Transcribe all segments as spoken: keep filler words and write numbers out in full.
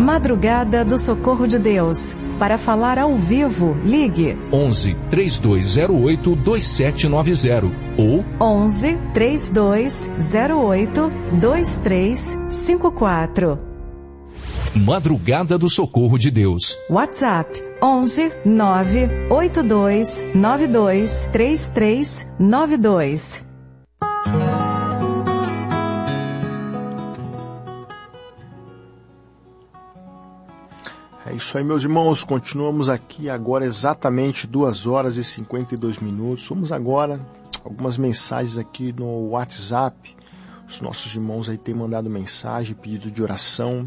Madrugada do Socorro de Deus. Para falar ao vivo, ligue onze, três dois zero oito, dois sete nove zero ou onze, três dois zero oito, dois três cinco quatro. Madrugada do Socorro de Deus. WhatsApp onze, nove oito dois nove dois três três nove dois. É isso aí, meus irmãos, continuamos aqui agora exatamente duas horas e cinquenta e dois minutos. Vamos agora algumas mensagens aqui no WhatsApp. Os nossos irmãos aí têm mandado mensagem, pedido de oração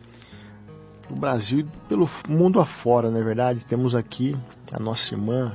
no Brasil e pelo mundo afora, não é verdade? Temos aqui a nossa irmã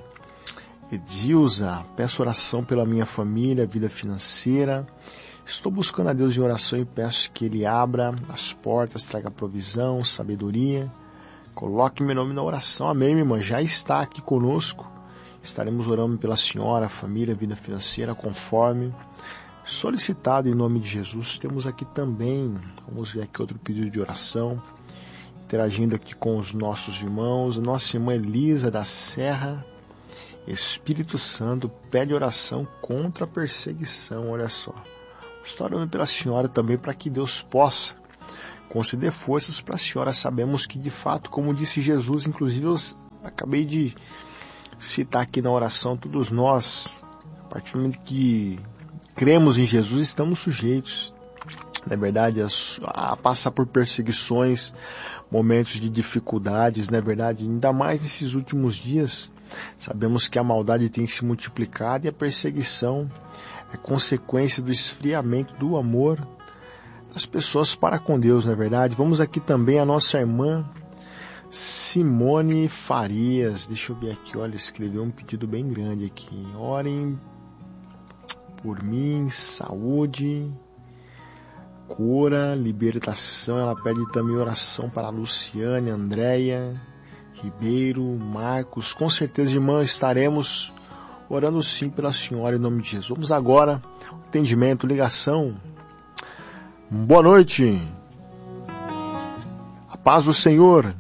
Edilza: peço oração pela minha família, vida financeira. Estou buscando a Deus em oração e peço que Ele abra as portas, traga provisão, sabedoria. Coloque meu nome na oração. Amém, minha irmã. Já está aqui conosco. Estaremos orando pela senhora, família, vida financeira, conforme solicitado em nome de Jesus. Temos aqui também, vamos ver aqui outro pedido de oração, interagindo aqui com os nossos irmãos. Nossa irmã Elisa da Serra, Espírito Santo, pede oração contra a perseguição. Olha só. Estou orando pela senhora também para que Deus possa conceder forças para a senhora. Sabemos que, de fato, como disse Jesus, inclusive eu acabei de citar aqui na oração, todos nós, a partir do momento que cremos em Jesus, estamos sujeitos, na verdade, a, a passar por perseguições, momentos de dificuldades, na verdade, ainda mais nesses últimos dias. Sabemos que a maldade tem se multiplicado e a perseguição é consequência do esfriamento do amor das pessoas para com Deus, não é verdade? Vamos aqui também a nossa irmã Simone Farias. Deixa eu ver aqui, olha, escreveu um pedido bem grande aqui. Orem por mim, saúde, cura, libertação. Ela pede também oração para a Luciane, Andréia Ribeiro, Marcos. Com certeza, irmã, estaremos orando sim pela senhora em nome de Jesus. Vamos agora, atendimento, ligação. Boa noite. A paz do Senhor.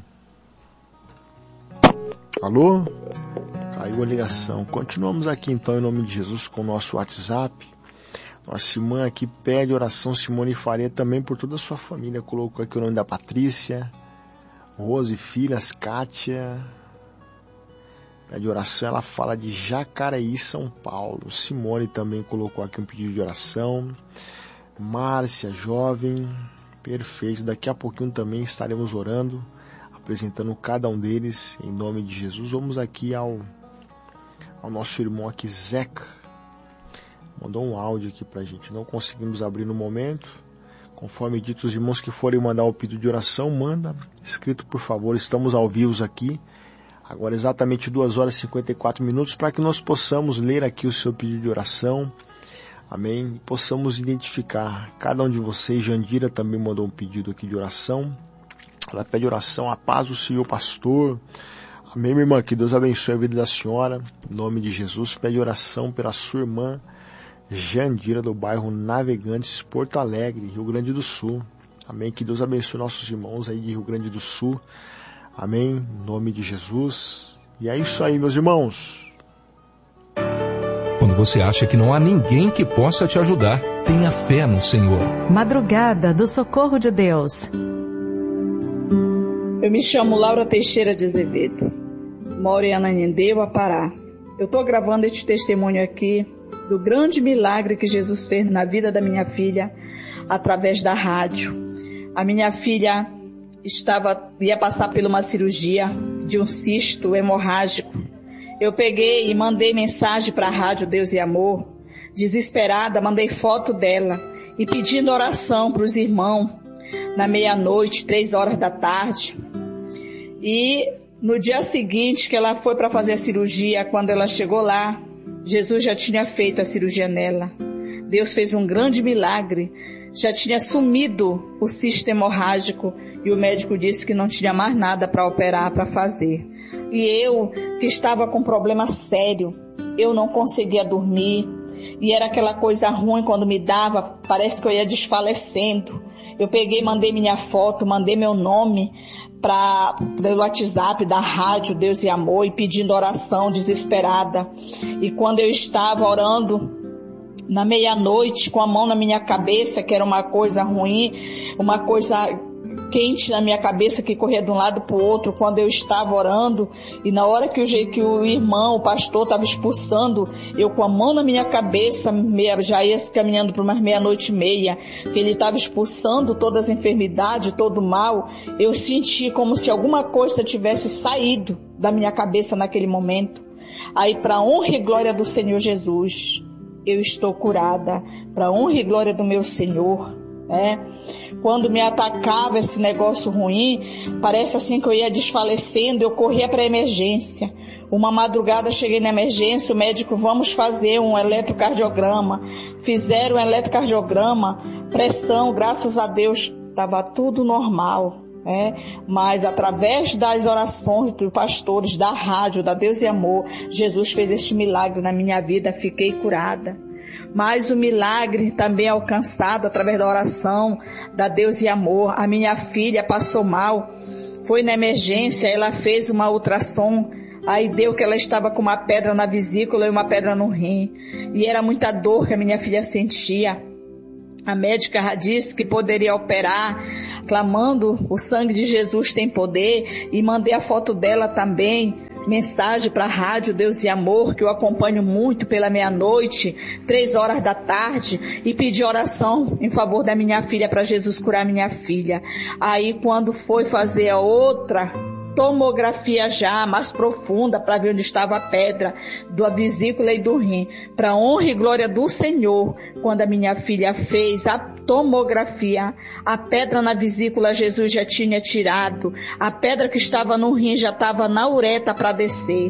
Alô? Caiu a ligação. Continuamos aqui então em nome de Jesus com o nosso WhatsApp. Nossa irmã aqui pede oração, Simone Faria, também por toda a sua família. Colocou aqui o nome da Patrícia, Rose, filhas, Kátia. Pede oração, ela fala de Jacareí, São Paulo. Simone também colocou aqui um pedido de oração. Márcia, jovem, perfeito. Daqui a pouquinho também estaremos orando, apresentando cada um deles em nome de Jesus. Vamos aqui ao, ao nosso irmão aqui, Zeca. Mandou um áudio aqui pra gente. Não conseguimos abrir no momento. Conforme dito, os irmãos que forem mandar o pedido de oração, manda escrito, por favor. Estamos ao vivo aqui. Agora exatamente duas horas e cinquenta e quatro minutos para que nós possamos ler aqui o seu pedido de oração. Amém? E possamos identificar cada um de vocês. Jandira também mandou um pedido aqui de oração. Ela pede oração, a paz do Senhor, pastor. Amém, minha irmã? Que Deus abençoe a vida da senhora. Em nome de Jesus, pede oração pela sua irmã Jandira, do bairro Navegantes, Porto Alegre, Rio Grande do Sul. Amém? Que Deus abençoe nossos irmãos aí de Rio Grande do Sul. Amém? Em nome de Jesus. E é isso aí, meus irmãos. Quando você acha que não há ninguém que possa te ajudar, tenha fé no Senhor. Madrugada do Socorro de Deus. Eu me chamo Laura Teixeira de Azevedo, moro em Ananindeua, Pará. Eu estou gravando este testemunho aqui do grande milagre que Jesus fez na vida da minha filha através da rádio. A minha filha estava, ia passar por uma cirurgia de um cisto hemorrágico. Eu peguei e mandei mensagem para a rádio Deus e Amor, desesperada, mandei foto dela e pedindo oração para os irmãos na meia-noite, três horas da tarde. E no dia seguinte que ela foi para fazer a cirurgia, quando ela chegou lá, Jesus já tinha feito a cirurgia nela. Deus fez um grande milagre. Já tinha sumido o cisto hemorrágico e o médico disse que não tinha mais nada para operar, para fazer. E eu, que estava com problema sério, eu não conseguia dormir. E era aquela coisa ruim quando me dava, parece que eu ia desfalecendo. eu peguei, mandei minha foto, mandei meu nome para o WhatsApp da rádio Deus e Amor e pedindo oração desesperada. E quando eu estava orando na meia-noite com a mão na minha cabeça, que era uma coisa ruim, uma coisa quente na minha cabeça que corria de um lado para o outro, quando eu estava orando, e na hora que o, que o irmão, o pastor, estava expulsando, eu com a mão na minha cabeça, meia, já ia caminhando para umas meia-noite e meia, que ele estava expulsando todas as enfermidades, todo o mal, eu senti como se alguma coisa tivesse saído da minha cabeça naquele momento. Aí, para a honra e glória do Senhor Jesus, eu estou curada, para a honra e glória do meu Senhor. É. Quando me atacava esse negócio ruim, parece assim que eu ia desfalecendo, eu corria para a emergência. Uma madrugada cheguei na emergência, o médico, vamos fazer um eletrocardiograma. Fizeram um eletrocardiograma, pressão, graças a Deus, estava tudo normal. É, mas através das orações dos pastores, da rádio, da Deus e Amor, Jesus fez este milagre na minha vida, fiquei curada. Mas o milagre também é alcançado através da oração da Deus e Amor. A minha filha passou mal, foi na emergência, ela fez uma ultrassom, aí deu que ela estava com uma pedra na vesícula e uma pedra no rim. E era muita dor que a minha filha sentia. A médica disse que poderia operar, clamando, o sangue de Jesus tem poder, e mandei a foto dela também, mensagem para a rádio Deus e Amor, que eu acompanho muito pela meia-noite, três horas da tarde, e pedi oração em favor da minha filha, para Jesus curar minha filha. Aí quando foi fazer a outra tomografia já mais profunda para ver onde estava a pedra da vesícula e do rim, para honra e glória do Senhor, quando a minha filha fez a tomografia, a pedra na vesícula Jesus já tinha tirado, a pedra que estava no rim já estava na ureta para descer.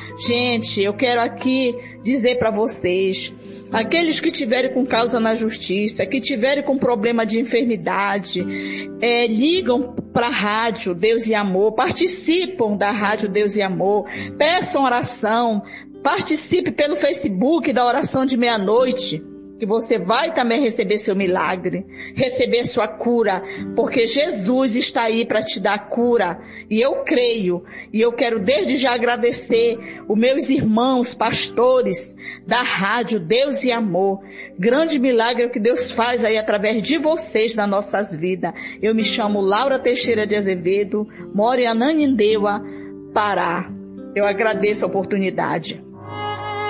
Gente, eu quero aqui dizer para vocês, aqueles que tiverem com causa na justiça, que tiverem com problema de enfermidade, é, ligam para a rádio Deus e Amor, participam da rádio Deus e Amor, peçam oração, participe pelo Facebook da oração de meia-noite, que você vai também receber seu milagre, receber sua cura, porque Jesus está aí para te dar cura, e eu creio, e eu quero desde já agradecer os meus irmãos, pastores da rádio Deus e Amor, grande milagre que Deus faz aí através de vocês nas nossas vidas. Eu me chamo Laura Teixeira de Azevedo, moro em Ananindeua, Pará. Eu agradeço a oportunidade.